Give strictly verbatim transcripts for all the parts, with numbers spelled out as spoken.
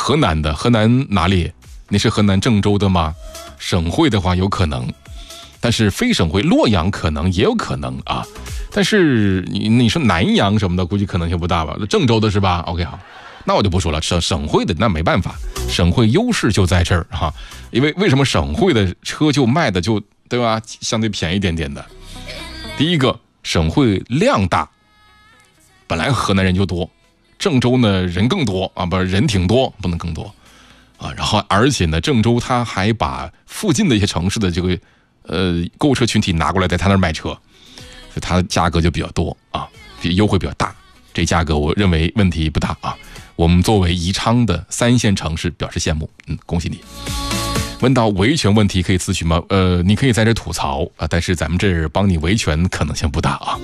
河南的，河南哪里？你是河南郑州的吗？省会的话有可能，但是非省会洛阳可能也有可能啊。但是你你说南阳什么的，估计可能性不大吧？郑州的是吧 ？OK 好，那我就不说了。省省会的那没办法，省会优势就在这儿哈。因为为什么省会的车就卖的就对吧，相对便宜一点点的？第一个，省会量大，本来河南人就多，郑州呢人更多啊，不是人挺多，不能更多啊。然后而且呢，郑州他还把附近的一些城市的这个呃购车群体拿过来，在他那儿卖车。所以它的价格就比较多啊，优惠比较大，这价格我认为问题不大啊。我们作为宜昌的三线城市表示羡慕，嗯，恭喜你。问到维权问题可以咨询吗？呃，你可以在这吐槽啊，但是咱们这儿帮你维权可能性不大啊。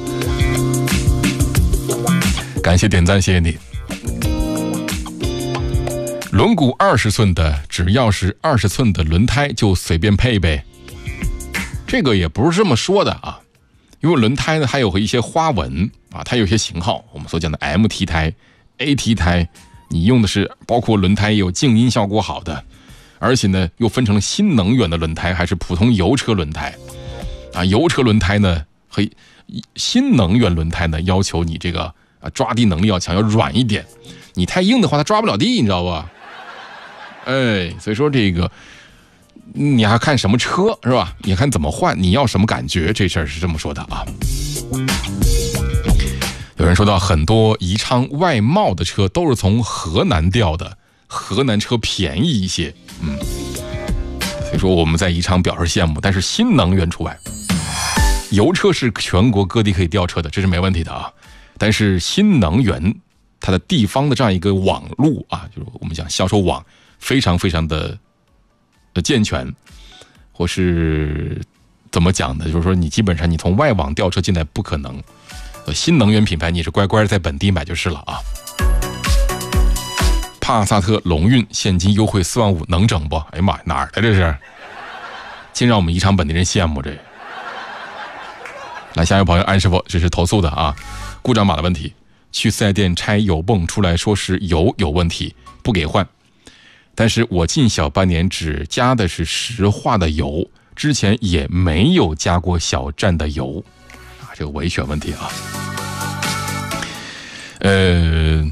感谢点赞，谢谢你。轮毂二十寸的，只要是二十寸的轮胎就随便配呗，这个也不是这么说的啊。因为轮胎呢还有一些花纹啊，它有些型号，我们所讲的 M T 胎、A T 胎，你用的是包括轮胎有静音效果好的，而且呢又分成了新能源的轮胎还是普通油车轮胎啊。油车轮胎呢和新能源轮胎呢要求你这个啊抓地能力要强，要软一点，你太硬的话它抓不了地，你知道吧？哎，所以说这个你还看什么车是吧？你看怎么换，你要什么感觉，这事儿是这么说的啊。有人说到很多宜昌外贸的车都是从河南调的，河南车便宜一些，嗯，所以说我们在宜昌表示羡慕，但是新能源除外。油车是全国各地可以调车的，这是没问题的啊。但是新能源它的地方的这样一个网路啊，就是我们讲销售网非常非常的健全，或是怎么讲呢？就是说你基本上你从外网调车进来不可能，新能源品牌你是乖乖在本地买就是了啊。帕萨特龙运现金优惠四万五能整不？哎呀妈，哪儿的这是？竟让我们宜昌本地人羡慕这。来，下一位朋友安师傅，这是投诉的啊，故障码的问题，去四 S 店拆油泵出来说是油有问题，不给换。但是我进小半年只加的是石化的油，之前也没有加过小站的油啊，这个维权问题啊。呃，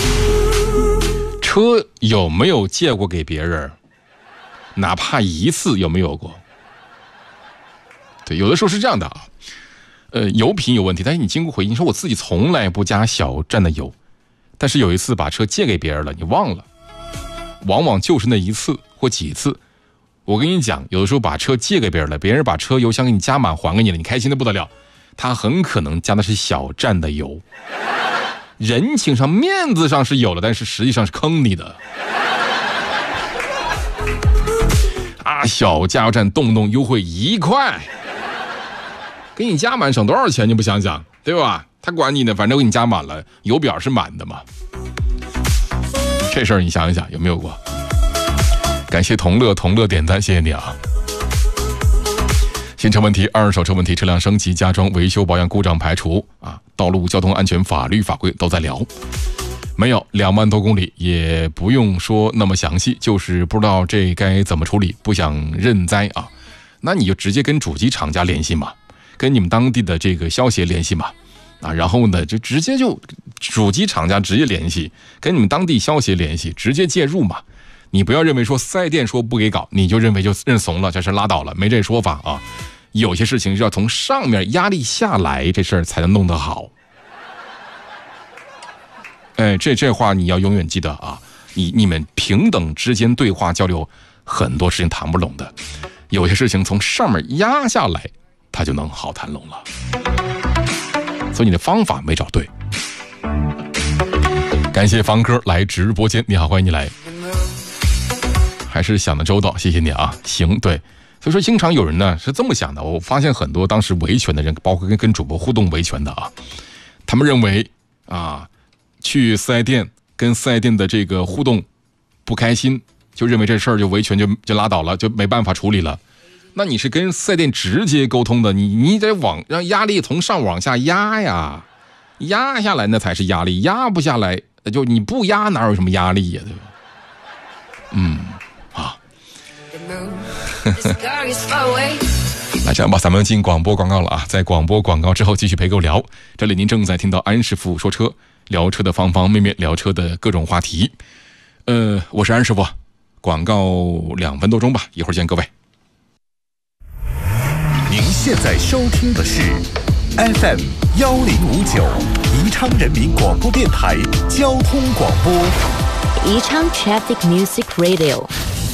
车有没有借过给别人？哪怕一次有没有过？对，有的时候是这样的啊。呃，油品有问题，但是你经过回忆，你说我自己从来不加小站的油，但是有一次把车借给别人了，你忘了。往往就是那一次或几次，我跟你讲，有的时候把车借给别人了，别人把车油箱给你加满还给你了，你开心的不得了，他很可能加的是小站的油，人情上面子上是有了，但是实际上是坑你的啊！小加油站动不动优惠一块，给你加满省多少钱？你不想想对吧？他管你呢，反正给你加满了，油表是满的嘛。这事儿你想一想有没有过？感谢同乐同乐点赞，谢谢你啊！新车问题、二手车问题、车辆升级、加装、维修保养、故障排除啊，道路交通安全法律法规都在聊。没有两万多公里，也不用说那么详细，就是不知道这该怎么处理，不想认栽啊，那你就直接跟主机厂家联系嘛，跟你们当地的这个消协联系嘛。啊，然后呢，就直接就主机厂家直接联系，跟你们当地消协联系，直接介入嘛。你不要认为说四 S 店说不给搞，你就认为就认怂了，这事拉倒了，没这说法啊。有些事情是要从上面压力下来，这事儿才能弄得好。哎，这这话你要永远记得啊！你你们平等之间对话交流，很多事情谈不拢的，有些事情从上面压下来，它就能好谈拢了。所以你的方法没找对。感谢方哥来直播间，你好，欢迎你来，还是想的周到，谢谢你啊。行，对，所以说经常有人呢是这么想的，我发现很多当时维权的人，包括跟跟主播互动维权的啊，他们认为啊，去四 S 店跟四 S 店的这个互动不开心，就认为这事儿就维权就就拉倒了，就没办法处理了。那你是跟四 S 店直接沟通的，你你得往让压力从上往下压呀，压下来那才是压力，压不下来就你不压哪有什么压力呀，对吧？ 嗯，啊。那这样吧，咱们进广播广告了啊！在广播广告之后继续陪狗聊。这里您正在听到安师傅说车，聊车的方方面面，聊车的各种话题。呃，我是安师傅，广告两分多钟吧，一会儿见各位。 您现在收听的是 F M 幺零五九宜昌人民广播电台交通广播， 宜昌 Traffic Music Radio。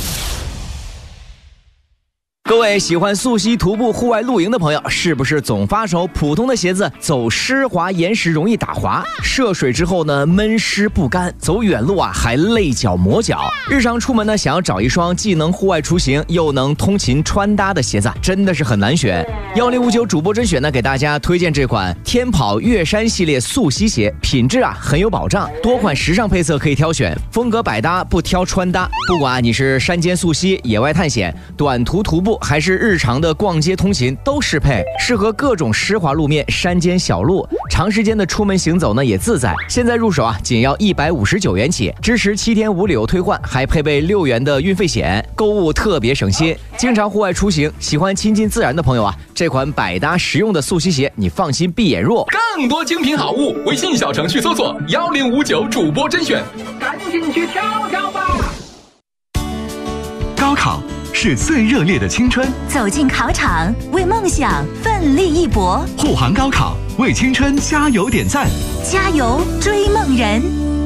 各位喜欢溯溪、徒步、户外露营的朋友，是不是总发愁普通的鞋子走湿滑岩石容易打滑，涉水之后呢闷湿不干，走远路啊还累脚磨脚？日常出门呢想要找一双既能户外出行又能通勤穿搭的鞋子，真的是很难选。幺零五九主播甄选呢给大家推荐这款天跑越山系列溯溪鞋，品质啊很有保障，多款时尚配色可以挑选，风格百搭不挑穿搭。不管、啊、你是山间溯溪、野外探险、短途徒步，还是日常的逛街通勤都适配，适合各种湿滑路面、山间小路，长时间的出门行走呢也自在。现在入手啊，仅要一百五十九元起，支持七天无理由退换，还配备六元的运费险，购物特别省心。经常户外出行，喜欢亲近自然的朋友啊，这款百搭实用的溯溪鞋，你放心闭眼入。 更多精品好物，微信小程序搜索幺零五九主播甄选，赶紧去挑挑吧。 高考是最热烈的青春， 走进考场，为梦想奋力一搏。 护航高考，为青春加油点赞， 加油追梦人。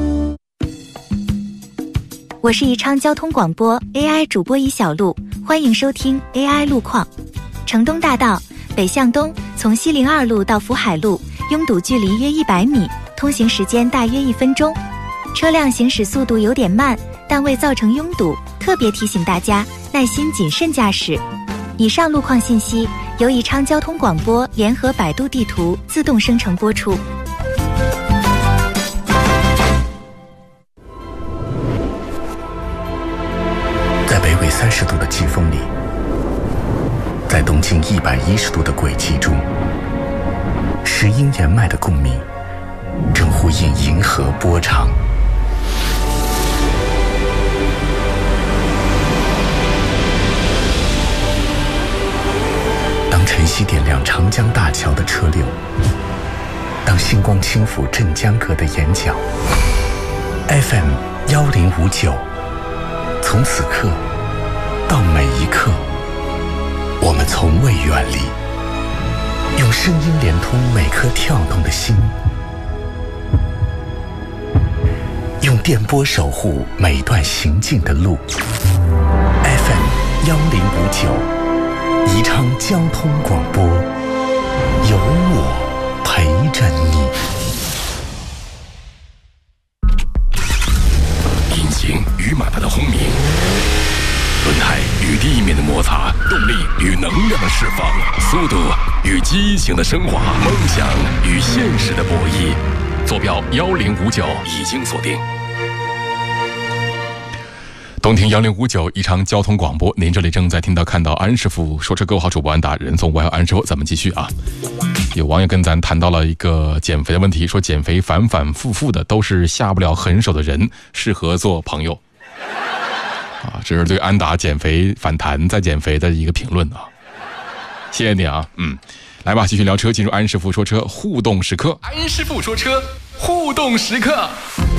我是宜昌交通广播 A I 主播一小璐，欢迎收听 A I 路况。城东大道北向东，从西陵二路到福海路，拥堵距离约一百米，通行时间大约一分钟。车辆行驶速度有点慢，但未造成拥堵，特别提醒大家耐心谨慎驾驶。以上路况信息由宜昌交通广播联合百度地图自动生成播出。 在北纬三十度的季风里，在东经一百一十度的轨迹中，石英岩脉的共鸣正呼应银河波长。当晨曦点亮长江大桥的车流，当星光轻抚镇江阁的眼角 ，F M 幺零五九，从此刻到每一刻，我们从未远离，用声音连通每颗跳动的心，用电波守护每段行进的路。F M 幺零五九，宜昌交通广播，有我陪着你。 引擎与马达的轰鸣，轮胎与地面的摩擦，动力与能量的释放，速度与激情的升华，梦想与现实的博弈。坐标幺零五九已经锁定。东听幺零五九宜昌交通广播，您这里正在听到看到安师傅说车购好主播安达，人送外号安师傅。咱们继续啊。有网友跟咱谈到了一个减肥的问题，说减肥反反复复的都是下不了狠手的人，适合做朋友。啊，这是对安达减肥反弹再减肥的一个评论啊，谢谢你啊，嗯，来吧，继续聊车，进入安师傅说车互动时刻。 安师傅说车互动时刻，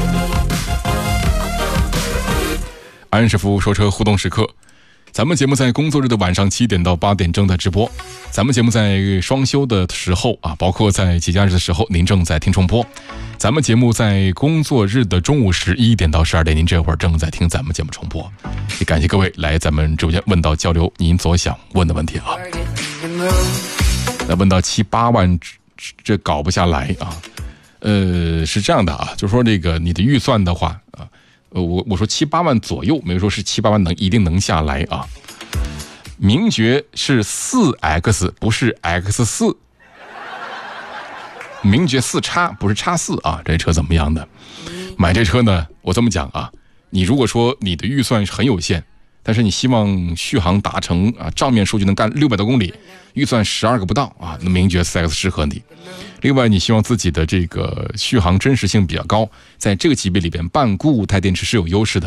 安师傅说车互动时刻。咱们节目在工作日的晚上七点到八点正在直播，咱们节目在双休的时候啊，包括在节假日的时候，您正在听重播。咱们节目在工作日的中午十一点到十二点，您这会儿正在听咱们节目重播。也感谢各位来咱们直播间问到交流您所想问的问题啊。那问到七八万，这搞不下来啊。呃，是这样的啊，就是说这个你的预算的话啊。呃，我我说七八万左右，没有说是七八万能一定能下来啊。名爵是四 X， 不是 X 四，名爵四叉不是叉四啊。这车怎么样的？买这车呢，我这么讲啊，你如果说你的预算很有限，但是你希望续航达成啊，账面数据能干六百多公里，预算十二个不到啊，那名爵四 X 适合你。另外，你希望自己的这个续航真实性比较高，在这个级别里边，半固态电池是有优势的。